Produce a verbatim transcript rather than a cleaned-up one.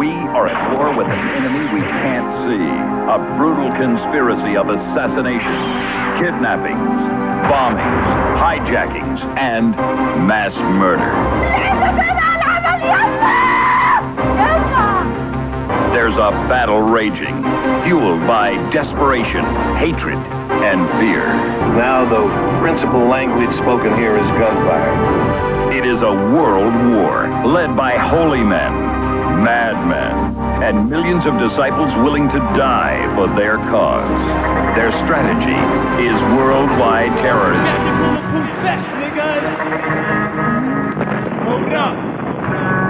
We are at war with an enemy we can't see. A brutal conspiracy of assassination, kidnappings, bombings, hijackings, and mass murder. There's a battle raging, fueled by desperation, hatred, and fear. Now the principal language spoken here is gunfire. It is a world war led by holy men, madmen, and millions of disciples willing to die for their cause. Their strategy is worldwide terrorism. Got the bulletproof vest, niggas. Hold up.